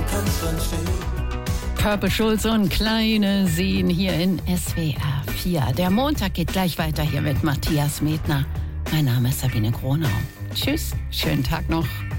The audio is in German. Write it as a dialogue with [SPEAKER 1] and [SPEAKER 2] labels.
[SPEAKER 1] Purple Schulz und Kleine Seen hier in SWR 4. Der Montag geht gleich weiter hier mit Matthias Medner. Mein Name ist Sabine Gronau. Tschüss, schönen Tag noch.